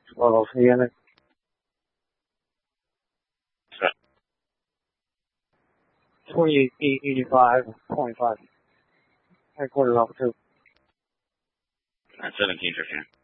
12, unit. Set. 2885.5. Headquarters level 2. 1715.